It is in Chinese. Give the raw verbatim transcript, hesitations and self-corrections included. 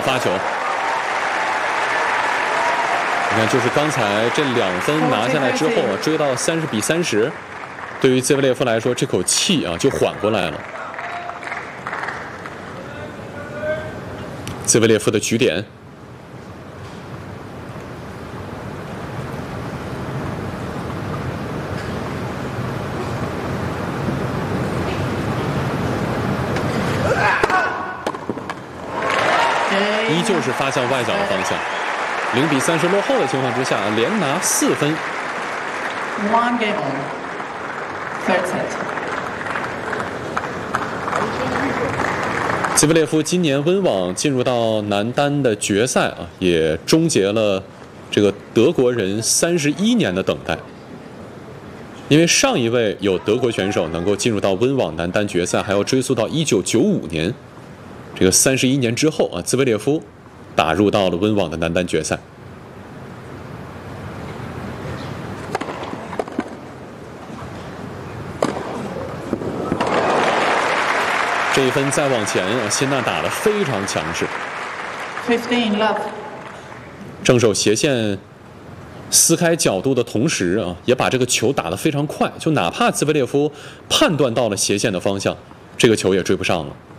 发球。你看，就是刚才这两分拿下来之后啊，追到三十比三十，对于兹维列夫来说，这口气啊就缓过来了。兹维列夫的局点。 依旧是发向外角的方向，零比三十落后的情况之下，连拿四分。 One game on. Third set. 兹维列夫今年温网进入到男单的决赛啊，也终结了这个德国人三十一年的等待。因为上一位有德国选手能够进入到温网男单决赛，还要追溯到一九九五年。 这个三十一年之后啊，兹维列夫打入到了温网的男单决赛。这一分再往前啊，辛纳打得非常强势。 Fifteen love。 正手斜线撕开角度的同时啊，也把这个球打得非常快，就哪怕兹维列夫判断到了斜线的方向，这个球也追不上了。